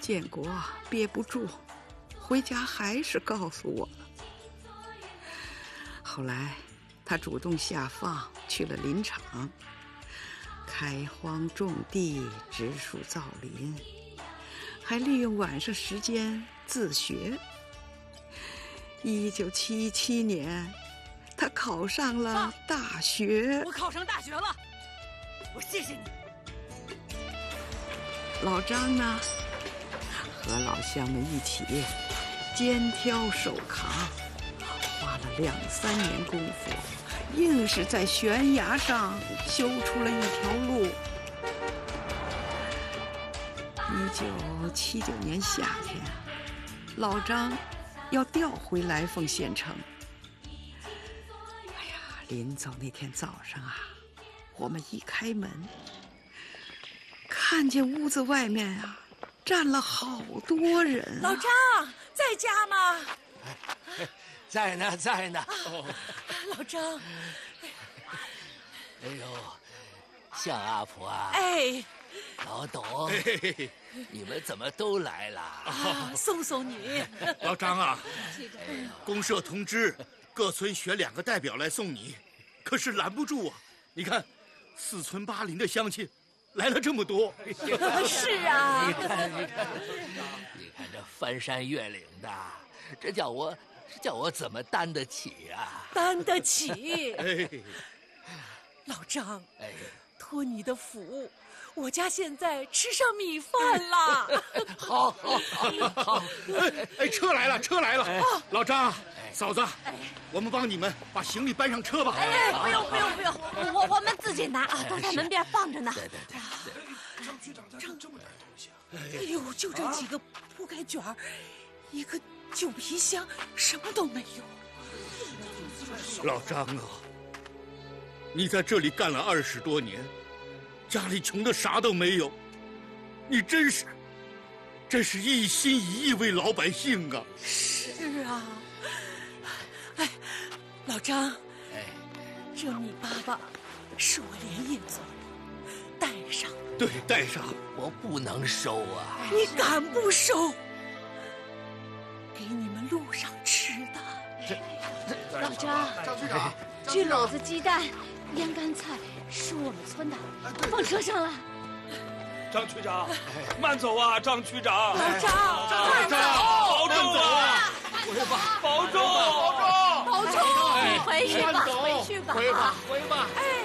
建国憋不住，回家还是告诉我了。后来他主动下放去了林场，开荒种地，植树造林，还利用晚上时间自学。1977年，他考上了大学。 我考上大学了，我谢谢你。 老张呢，和老乡们一起肩挑手扛，花了2、3年功夫，硬是在悬崖上修出了一条路。1979年夏天，老张要调回来凤县城。哎呀，临走那天早上啊，我们一开门，看见屋子外面啊站了好多人。 老张在家吗？ 在呢，在呢。 老张， 哎呦，向阿婆啊！ 哎， 老董，你们怎么都来了？ 送送你。 老张啊，公社通知各村选2个代表来送你，可是拦不住啊！你看，4村8邻的乡亲来了这么多。 是啊， 你看这翻山越岭的，这叫我怎么担得起啊？ 担得起。 哎， 老张， 哎， 托你的福，我家现在吃上米饭了。 好。 哎，车来了，车来了！老张，嫂子，我们帮你们把行李搬上车吧。 哎，不用，我们自己拿啊，都在门边放着呢。 对。 张局长家这么点东西啊！ 哎呦，就这几个铺盖卷儿，一个旧皮箱，什么都没有。 老张啊，你在这里干了20多年，家里穷的啥都没有，你真是一心一意为老百姓啊！ 是啊，哎，老张， 哎， 这米粑粑是我连夜做的，带上。 对，带上。 我不能收啊！ 你敢不收？给你们路上吃的。 老张， 局长， 焗篓子、鸡蛋、腌干菜是我们村的，放车上来。 张区长，慢走啊，张区长。 老张， 慢走，保重啊！保重！ 保重，你回去吧，回去吧。 回吧。 哎。